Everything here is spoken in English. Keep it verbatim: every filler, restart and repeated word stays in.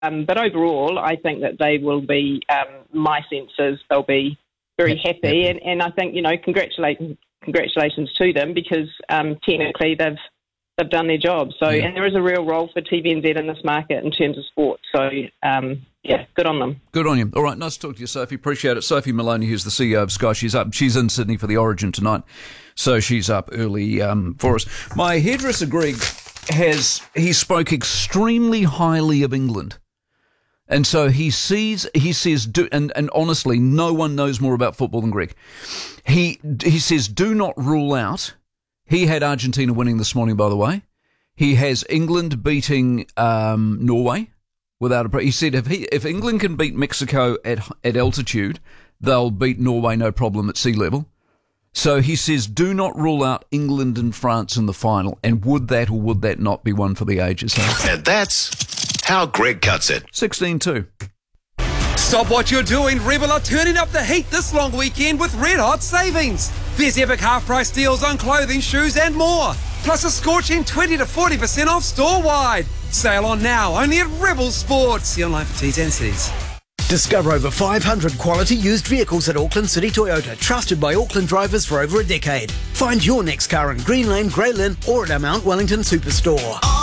Um, but overall, I think that they will be, um, my sense is they'll be very happy. And, and I think, you know, congratulations, congratulations to them because um, technically they've they've done their job. So, yeah. And there is a real role for T V N Z in this market in terms of sport. So, um, yeah, good on them. Good on you. All right, nice to talk to you, Sophie. Appreciate it. Sophie Maloney, who's the C E O of Sky, she's up. She's in Sydney for the Origin tonight, so she's up early um, for us. My hairdresser Greg has he spoke extremely highly of England. And so he sees, he says, do, and, and honestly, no one knows more about football than Greg. He he says, do not rule out. He had Argentina winning this morning, by the way. He has England beating um, Norway without a. He said if he if England can beat Mexico at at altitude, they'll beat Norway no problem at sea level. So he says, do not rule out England and France in the final. And would that or would that not be one for the ages? Huh? And that's how Greg cuts it. sixteen two. Stop what you're doing. Rebel are turning up the heat this long weekend with red hot savings. There's epic half-price deals on clothing, shoes and more. Plus a scorching twenty to forty percent off store-wide. Sale on now, only at Rebel Sports. See online for T's and C's. Discover over five hundred quality used vehicles at Auckland City Toyota, trusted by Auckland drivers for over a decade. Find your next car in Green Lane, Grey Lynn or at our Mount Wellington Superstore.